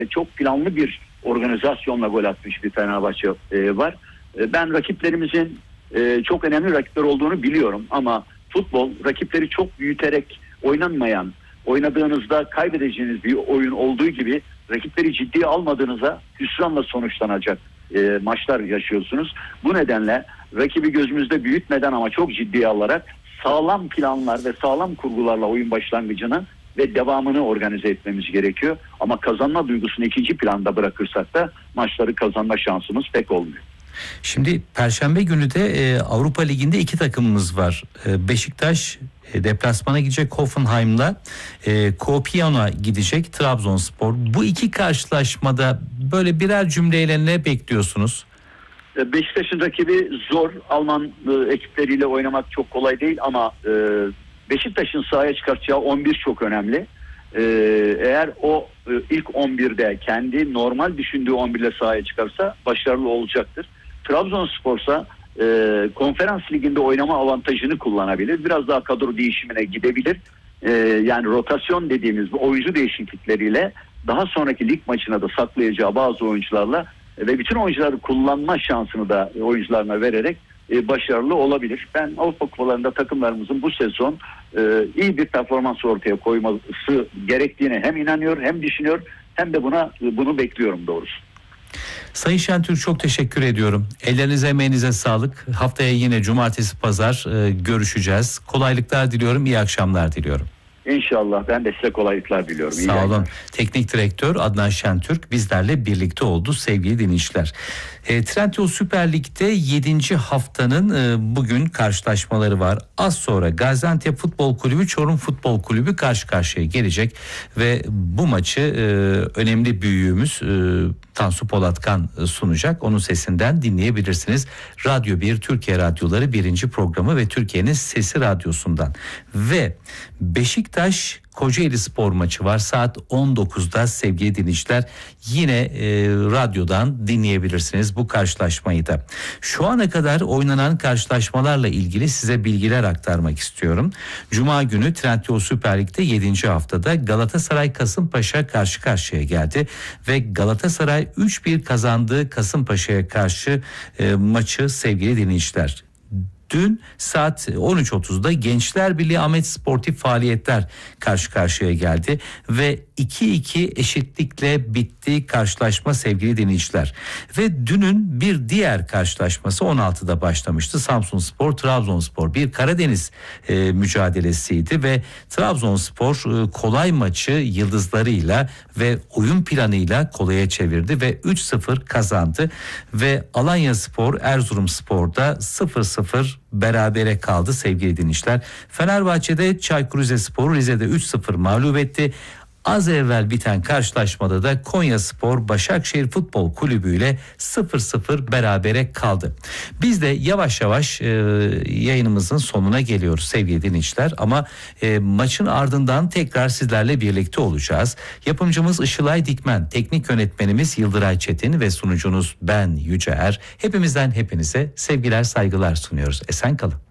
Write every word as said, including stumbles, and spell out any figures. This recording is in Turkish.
çok planlı bir organizasyonla gol atmış bir Fenerbahçe e, var. E, ben rakiplerimizin e, çok önemli rakipler olduğunu biliyorum ama futbol rakipleri çok büyüterek oynanmayan, oynadığınızda kaybedeceğiniz bir oyun olduğu gibi rakipleri ciddiye almadığınızda hüsranla sonuçlanacak e, maçlar yaşıyorsunuz. Bu nedenle rakibi gözümüzde büyütmeden ama çok ciddiye alarak sağlam planlar ve sağlam kurgularla oyun başlangıcını ve devamını organize etmemiz gerekiyor. Ama kazanma duygusunu ikinci planda bırakırsak da maçları kazanma şansımız pek olmuyor. Şimdi Perşembe günü de e, Avrupa Ligi'nde iki takımımız var. E, Beşiktaş e, deplasmana gidecek Hoffenheim'la, e, Kopenhag'a gidecek Trabzonspor. Bu iki karşılaşmada böyle birer cümleyle ne bekliyorsunuz? Beşiktaş'ın rakibi zor. Alman e, ekipleriyle oynamak çok kolay değil ama e, Beşiktaş'ın sahaya çıkartacağı on bir çok önemli. E, eğer o e, ilk on birde kendi normal düşündüğü on bir ile sahaya çıkarsa başarılı olacaktır. Trabzonspor'sa e, konferans liginde oynama avantajını kullanabilir. Biraz daha kadro değişimine gidebilir. E, yani rotasyon dediğimiz bu oyuncu değişiklikleriyle daha sonraki lig maçına da saklayacağı bazı oyuncularla ve bütün oyuncuları kullanma şansını da oyuncularına vererek e, başarılı olabilir. Ben Avrupa Kupalarında takımlarımızın bu sezon e, iyi bir performans ortaya koyması gerektiğine hem inanıyor hem düşünüyor hem de buna bunu bekliyorum doğrusu. Sayın Şentürk çok teşekkür ediyorum. Ellerinize emeğinize sağlık. Haftaya yine cumartesi pazar e, görüşeceğiz. Kolaylıklar diliyorum, iyi akşamlar diliyorum. İnşallah ben de size kolaylıklar diliyorum. İyi Sağ olun. yayınlar. Teknik direktör Adnan Şentürk bizlerle birlikte oldu sevgili dinleyiciler. E, Trendyol Süper Lig'de yedinci haftanın e, bugün karşılaşmaları var. Az sonra Gaziantep Futbol Kulübü Çorum Futbol Kulübü karşı karşıya gelecek ve bu maçı e, önemli büyüğümüz e, Tansu Polatkan sunacak. Onun sesinden dinleyebilirsiniz. Radyo bir Türkiye Radyoları birinci programı ve Türkiye'nin Sesi Radyosu'ndan. Ve Beşiktaş Kocaeli Spor maçı var saat on dokuzda sevgili dinleyiciler. Yine e, radyodan dinleyebilirsiniz bu karşılaşmayı da. Şu ana kadar oynanan karşılaşmalarla ilgili size bilgiler aktarmak istiyorum. Cuma günü Trendyol Süper Lig'de yedinci haftada Galatasaray Kasımpaşa karşı karşıya geldi ve Galatasaray üç bir kazandığı Kasımpaşa'ya karşı e, maçı sevgili dinleyiciler. Dün saat on üç otuzda Gençler Birliği Ahmet Sportif Faaliyetler karşı karşıya geldi ve iki iki eşitlikle bitti karşılaşma sevgili dinleyiciler. Ve dünün bir diğer karşılaşması on altıda başlamıştı. Samsunspor Trabzonspor bir Karadeniz e, mücadelesiydi ve Trabzonspor e, kolay maçı yıldızlarıyla ve oyun planıyla kolaya çevirdi ve üç sıfır kazandı ve Alanyaspor Erzurumspor'da sıfır sıfır berabere kaldı sevgili dinleyiciler. Fenerbahçe'de Çaykur Rizespor'u Rize'de üç sıfır mağlup etti. Az evvel biten karşılaşmada da Konyaspor Başakşehir Futbol Kulübü ile sıfır sıfır berabere kaldı. Biz de yavaş yavaş e, yayınımızın sonuna geliyoruz sevgili dinleyiciler ama e, maçın ardından tekrar sizlerle birlikte olacağız. Yapımcımız Işılay Dikmen, teknik yönetmenimiz Yıldıray Çetin ve sunucunuz ben Yüce Er. Hepimizden hepinize sevgiler saygılar sunuyoruz. Esen kalın.